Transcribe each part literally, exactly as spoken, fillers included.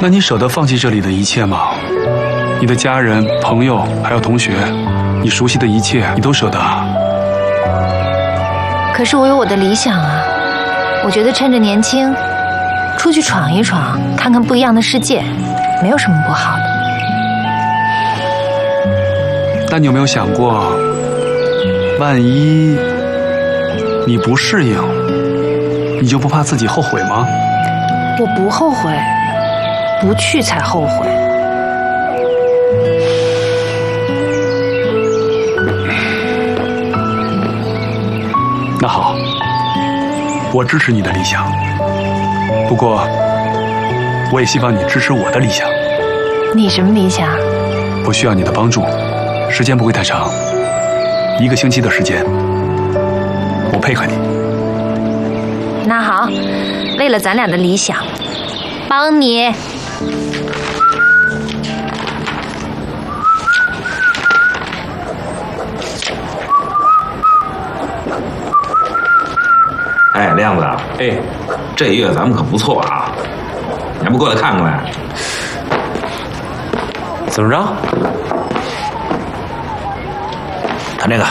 那你舍得放弃这里的一切吗？你的家人、朋友，还有同学，你熟悉的一切，你都舍得啊？ 可是我有我的理想啊！我觉得趁着年轻，出去闯一闯，看看不一样的世界，没有什么不好的。 但你有没有想过，万一你不适应，你就不怕自己后悔吗？ 我不后悔，不去才后悔。 那好，我支持你的理想，不过我也希望你支持我的理想。 你什么理想？ 我需要你的帮助，时间不会太长，一个星期的时间，我配合你。 那好，为了咱俩的理想，帮你。 哎，亮子，哎，这月咱们可不错啊，你还不过来看看来？ 怎么着？ 看这个，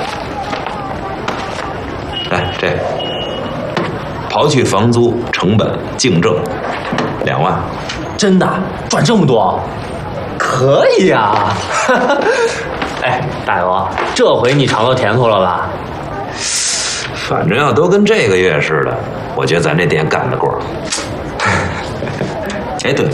来这个，刨去房租、成本、净挣，两万。 真的赚这么多？可以呀！哎，大友，这回你尝到甜头了吧？ 反正要都跟这个月似的，我觉得咱这店干得过。哎，对，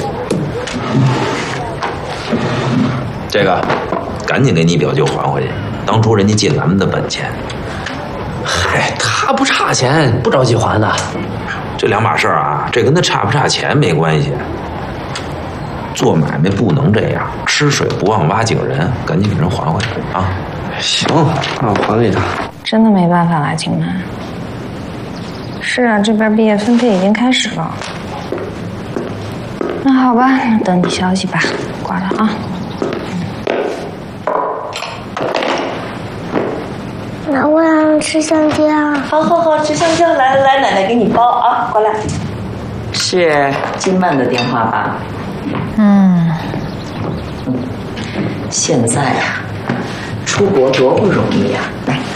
这个赶紧给你表舅还回去，当初人家借咱们的本钱。 嗨，他不差钱，不着急还的。 这两码事儿啊，这跟他差不差钱没关系。做买卖不能这样，吃水不忘挖井人，赶紧给人还回去啊！ 行，那我还给他。 真的没办法了，景南。是啊，这边毕业分配已经开始了。那好吧，那等你消息吧，挂了啊。 那我想吃香蕉。 好好好，吃香蕉，来来来，奶奶给你包啊，过来。是金曼的电话吧？ 嗯， 现在呀、啊，出国多不容易呀、啊！来，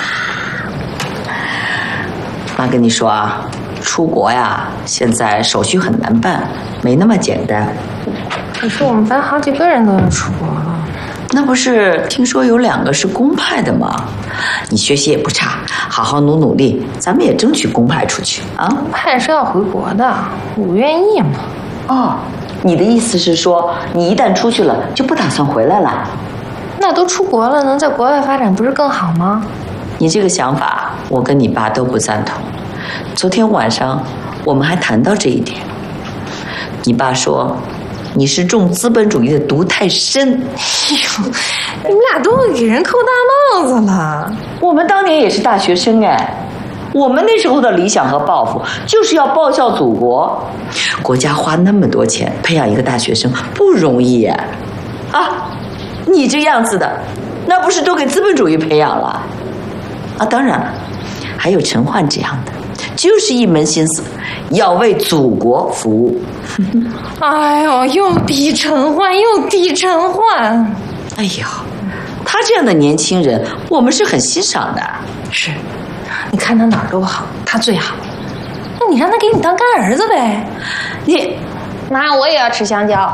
妈跟你说啊，出国呀，现在手续很难办，没那么简单。 可是我们班好几个人都要出国了。 那不是听说有两个是公派的吗？你学习也不差，好好努努力，咱们也争取公派出去啊！ 公派是要回国的，我愿意嘛。 哦，你的意思是说，你一旦出去了，就不打算回来了？ 那都出国了，能在国外发展不是更好吗？ 你这个想法，我跟你爸都不赞同。昨天晚上我们还谈到这一点，你爸说你是中资本主义的毒太深。 哎呦，你们俩都给人扣大帽子了。 我们当年也是大学生哎，我们那时候的理想和抱负就是要报效祖国。国家花那么多钱培养一个大学生不容易呀！啊，你这样子的，那不是都给资本主义培养了？啊，当然了，还有陈焕这样的，就是一门心思要为祖国服务。 哎呦，又低陈焕，又低陈焕。 哎呦，他这样的年轻人，我们是很欣赏的。 是，你看他哪儿都好，他最好。那你让他给你当干儿子呗。 你， 妈，我也要吃香蕉。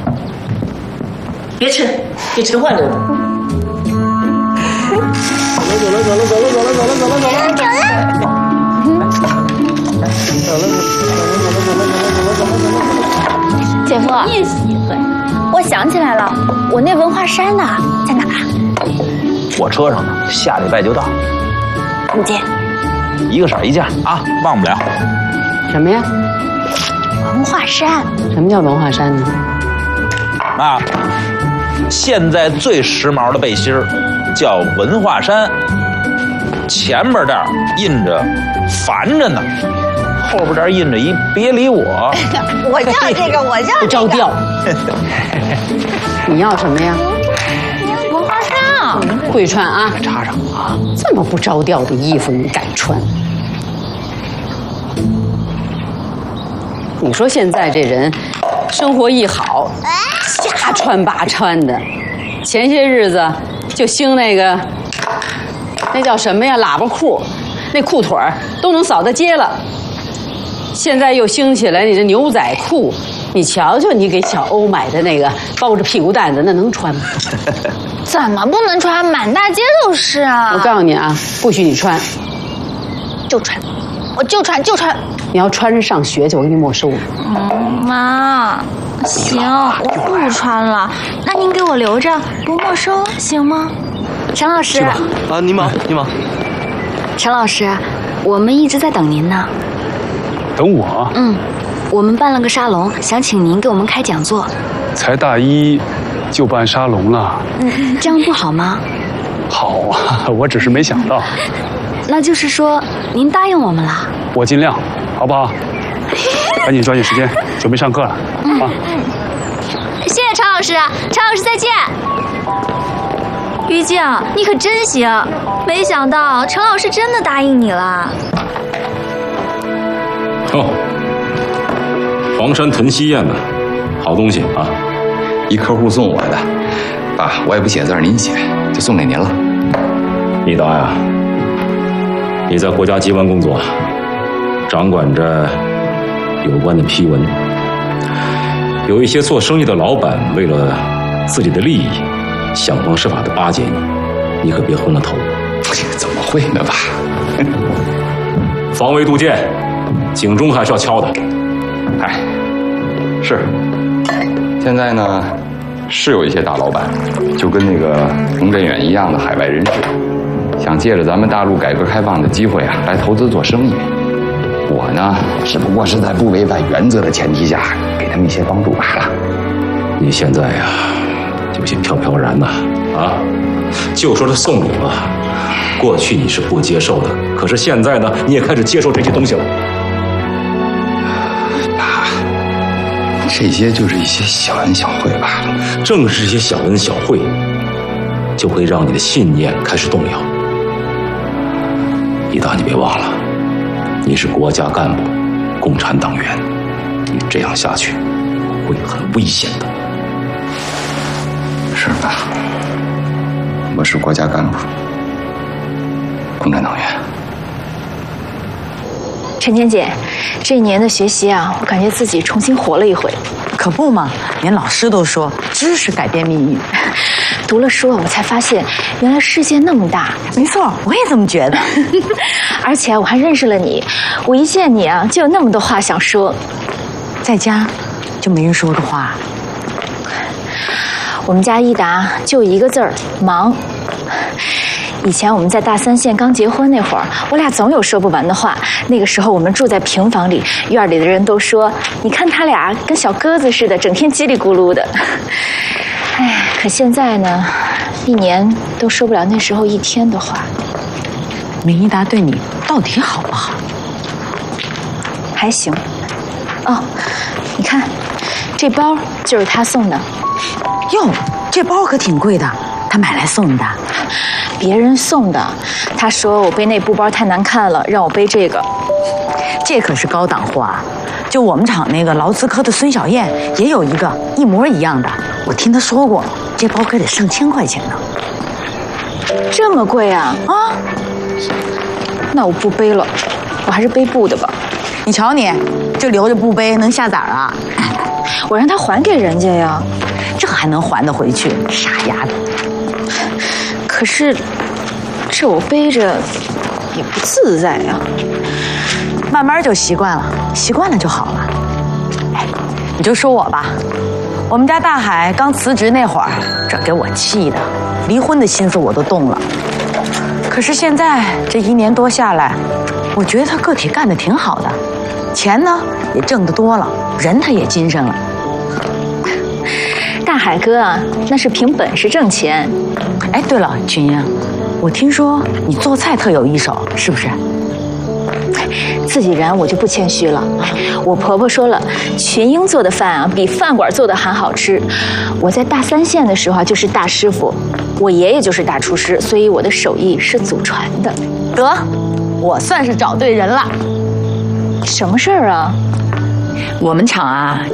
别吃，给陈焕留着。走了走了走了走了走了走了走了走了走了。走了走了走了走了走了走了走了。 姐夫，你也喜欢？我想起来了，我那文化衫呢，在哪儿？ 我车上呢，下礼拜就到。 你接。 一个色一件啊，忘不了。 什么呀？ 文化衫。 什么叫文化衫呢？ 啊，现在最时髦的背心儿叫文化衫，前边这儿印着烦着呢，后边这儿印着一别理我。 我要这个，我要、这个、 不着调。你要什么呀？ 文化衫啊， 会穿啊， 插上啊。 这么不着调的衣服你敢穿？你说现在这人生活一好，瞎穿八穿的。前些日子就兴那个，那叫什么呀？喇叭裤，那裤腿儿都能扫大街了。现在又兴起来你这牛仔裤，你瞧瞧你给小欧买的那个包着屁股蛋子，那能穿吗？ 怎么不能穿？满大街都是啊！ 我告诉你啊，不许你穿， 就穿，我就穿就穿。 你要穿着上学去，我给你没收了。 嗯，妈，行，我不穿了。那您给我留着，不没收行吗？陈老师， 是吧？啊，您忙，您忙。 陈老师，我们一直在等您呢。 等我？ 嗯，我们办了个沙龙，想请您给我们开讲座。 才大一就办沙龙了？ 嗯，这样不好吗？ 好啊，我只是没想到。 那就是说，您答应我们了？ 我尽量，好不好？赶紧抓紧时间，准备上课了。嗯、啊！ 谢谢常老师，常老师再见。于静，你可真行！没想到陈老师真的答应你了。 哦，黄山豚溪宴呢，好东西啊！ 一客户送我的，爸，我也不写字，您写，就送给您了。 你达呀，你在国家机关工作，掌管着有关的批文，有一些做生意的老板为了自己的利益，想方设法的巴结你，你可别昏了头。 怎么会呢，爸？ 防微杜渐，警钟还是要敲的。 哎，是。现在呢，是有一些大老板，就跟那个洪振远一样的海外人士，想借着咱们大陆改革开放的机会啊，来投资做生意。我呢，只不过是在不违反原则的前提下，给他们一些帮助罢了。 你现在呀，有些飘飘然呐，啊，就说他送礼吧，过去你是不接受的，可是现在呢，你也开始接受这些东西了。 这些就是一些小恩小惠罢了。 正是这些小恩小惠，就会让你的信念开始动摇。一达，你别忘了，你是国家干部，共产党员，你这样下去会很危险的。 是吧？我是国家干部，共产党员。 陈甜姐，这一年的学习啊，我感觉自己重新活了一回。 可不嘛，连老师都说知识改变命运。 读了书，我才发现原来世界那么大。 没错，我也这么觉得。 而且我还认识了你，我一见你啊，就有那么多话想说。 在家就没人说的话。 我们家一达就一个字儿，忙。以前我们在大三县刚结婚那会儿，我俩总有说不完的话。那个时候我们住在平房里，院里的人都说，你看他俩跟小鸽子似的，整天叽里咕噜的。哎，可现在呢，一年都说不了那时候一天的话。 明一达对你到底好不好？ 还行。哦，你看，这包就是他送的。 哟，这包可挺贵的，他买来送的。 别人送的，他说我背那布包太难看了，让我背这个。 这可是高档货啊！就我们厂那个劳资科的孙小燕也有一个一模一样的，我听他说过，这包可得上千块钱呢。 这么贵啊？啊！那我不背了，我还是背布的吧。 你瞧你，就留着不背，能下崽儿啊？ 我让他还给人家呀， 这还能还得回去？傻丫头！ 可是，这我背着也不自在呀。 慢慢就习惯了，习惯了就好了。哎，你就说我吧，我们家大海刚辞职那会儿，这给我气的，离婚的心思我都动了。可是现在这一年多下来，我觉得他个体干得挺好的，钱呢也挣得多了，人他也精神了。 大海哥啊，那是凭本事挣钱。 哎，对了，群英，我听说你做菜特有一手，是不是？ 自己人我就不谦虚了。我婆婆说了，群英做的饭啊，比饭馆做的还好吃。我在大三县的时候就是大师傅，我爷爷就是大厨师，所以我的手艺是祖传的。 得，我算是找对人了。 什么事儿啊？ 我们厂啊，